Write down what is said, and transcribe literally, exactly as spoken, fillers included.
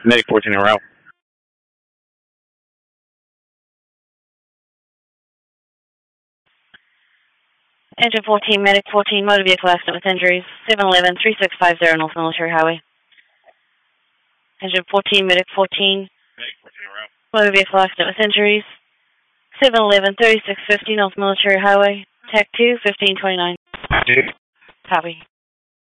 Medic fourteen en route. Engine fourteen, Medic fourteen, motor vehicle accident with injuries, seven eleven, three six five zero North Military Highway. Engine fourteen, Medic fourteen, Medic fourteen en route. motor vehicle accident with injuries, seven eleven, thirty-six fifty North Military Highway, T A C two, fifteen twenty-nine. Dude. Copy.